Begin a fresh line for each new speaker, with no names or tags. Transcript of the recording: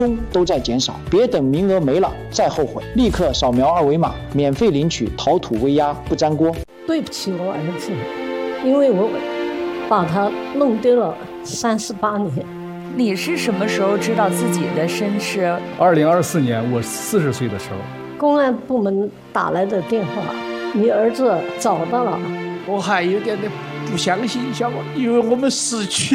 都在减少，别等名额没了再后悔，立刻扫描二维码，免费领取陶土微压不粘锅。
对不起我儿子，因为我把他弄丢了38年。
你是什么时候知道自己的身世
？2024年我40岁的时候，
公安部门打来的电话，你儿子找到了。
我还有点不相信，因为我们失去